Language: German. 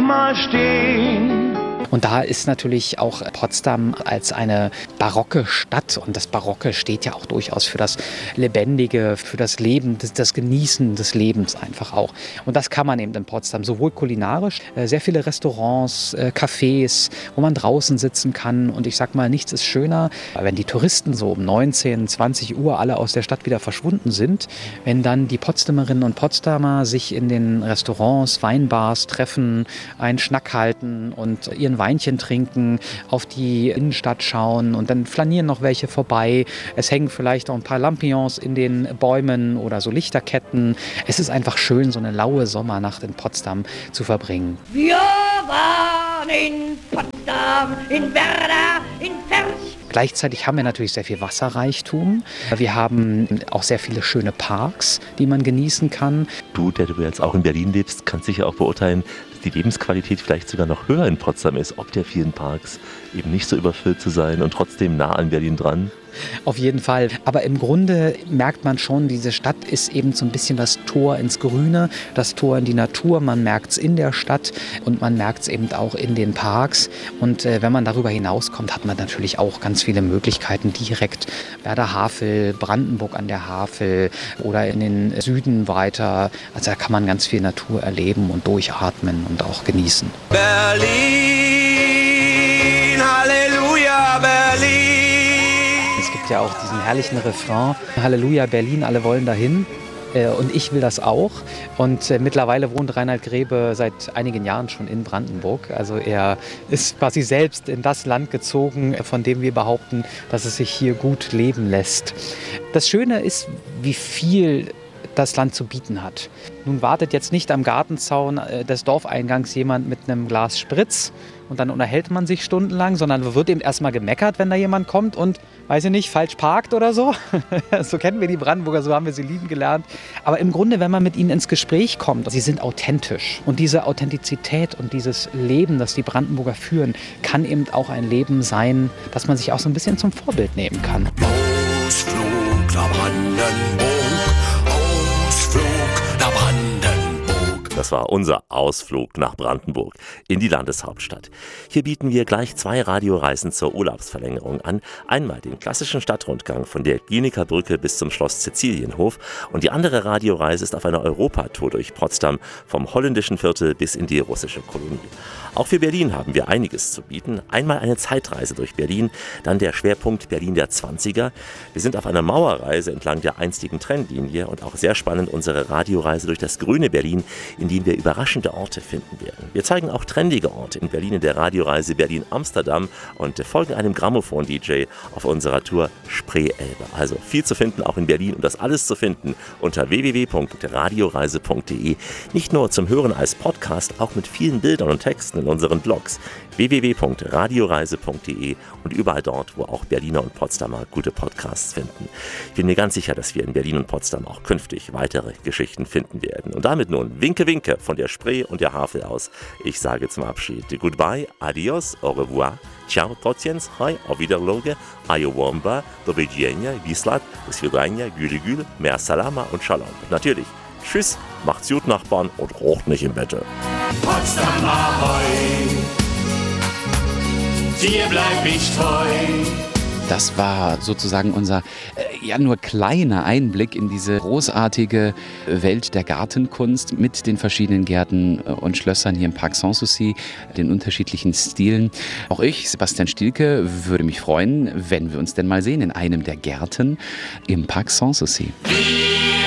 immer stehen. Und da ist natürlich auch Potsdam als eine barocke Stadt, und das Barocke steht ja auch durchaus für das Lebendige, für das Leben, das Genießen des Lebens einfach auch. Und das kann man eben in Potsdam, sowohl kulinarisch, sehr viele Restaurants, Cafés, wo man draußen sitzen kann. Und ich sag mal, nichts ist schöner, wenn die Touristen so um 19, 20 Uhr alle aus der Stadt wieder verschwunden sind, wenn dann die Potsdamerinnen und Potsdamer sich in den Restaurants, Weinbars treffen, einen Schnack halten und ihren Weinchen trinken, auf die Innenstadt schauen, und dann flanieren noch welche vorbei. Es hängen vielleicht auch ein paar Lampions in den Bäumen oder so Lichterketten. Es ist einfach schön, so eine laue Sommernacht in Potsdam zu verbringen. Wir waren in Potsdam, in Werder, in Ferch. Gleichzeitig haben wir natürlich sehr viel Wasserreichtum. Wir haben auch sehr viele schöne Parks, die man genießen kann. Du, der du jetzt auch in Berlin lebst, kannst sicher auch beurteilen, dass die Lebensqualität vielleicht sogar noch höher in Potsdam ist, ob der vielen Parks, eben nicht so überfüllt zu sein und trotzdem nah an Berlin dran. Auf jeden Fall. Aber im Grunde merkt man schon, diese Stadt ist eben so ein bisschen das Tor ins Grüne, das Tor in die Natur. Man merkt es in der Stadt und man merkt es eben auch in den Parks. Und wenn man darüber hinauskommt, hat man natürlich auch ganz viele Möglichkeiten direkt. Werder Havel, Brandenburg an der Havel oder in den Süden weiter. Also da kann man ganz viel Natur erleben und durchatmen und auch genießen. Berlin, Halleluja, Berlin. Es gibt ja auch diesen herrlichen Refrain, Halleluja Berlin, alle wollen dahin. Und ich will das auch. Und mittlerweile wohnt Reinhard Grebe seit einigen Jahren schon in Brandenburg. Also er ist quasi selbst in das Land gezogen, von dem wir behaupten, dass es sich hier gut leben lässt. Das Schöne ist, wie viel das Land zu bieten hat. Nun wartet jetzt nicht am Gartenzaun des Dorfeingangs jemand mit einem Glas Spritz und dann unterhält man sich stundenlang, sondern wird eben erstmal gemeckert, wenn da jemand kommt und, weiß ich nicht, falsch parkt oder so. So kennen wir die Brandenburger, so haben wir sie lieben gelernt. Aber im Grunde, wenn man mit ihnen ins Gespräch kommt, sie sind authentisch. Und diese Authentizität und dieses Leben, das die Brandenburger führen, kann eben auch ein Leben sein, das man sich auch so ein bisschen zum Vorbild nehmen kann. Ausflug nach Brandenburg. Das war unser Ausflug nach Brandenburg in die Landeshauptstadt. Hier bieten wir gleich 2 Radioreisen zur Urlaubsverlängerung an. Einmal den klassischen Stadtrundgang von der Glienicker Brücke bis zum Schloss Cäcilienhof, und die andere Radioreise ist auf einer Europatour durch Potsdam vom holländischen Viertel bis in die russische Kolonie. Auch für Berlin haben wir einiges zu bieten. Einmal eine Zeitreise durch Berlin, dann der Schwerpunkt Berlin der 20er. Wir sind auf einer Mauerreise entlang der einstigen Trennlinie, und auch sehr spannend unsere Radioreise durch das grüne Berlin, in dem wir überraschende Orte finden werden. Wir zeigen auch trendige Orte in Berlin in der Radioreise Berlin-Amsterdam und folgen einem Grammophon-DJ auf unserer Tour Spree-Elbe. Also viel zu finden auch in Berlin, und das alles zu finden unter www.radioreise.de. Nicht nur zum Hören als Podcast, auch mit vielen Bildern und Texten in unseren Blogs www.radioreise.de und überall dort, wo auch Berliner und Potsdamer gute Podcasts finden. Ich bin mir ganz sicher, dass wir in Berlin und Potsdam auch künftig weitere Geschichten finden werden. Und damit nun Winke, Winke von der Spree und der Havel aus. Ich sage zum Abschied Goodbye, adios, au revoir, ciao, tociens, hi, auf Wiederloge, ayowomba, do widzenia, wislat, do svidania, gül gül, mer salama und shalom. Und natürlich, tschüss, macht's gut, Nachbarn, und rocht nicht im Bette. Potsdam Ahoi, dir bleib ich treu. Das war sozusagen unser nur kleiner Einblick in diese großartige Welt der Gartenkunst mit den verschiedenen Gärten und Schlössern hier im Park Sanssouci, den unterschiedlichen Stilen. Auch ich, Sebastian Stielke, würde mich freuen, wenn wir uns denn mal sehen in einem der Gärten im Park Sanssouci.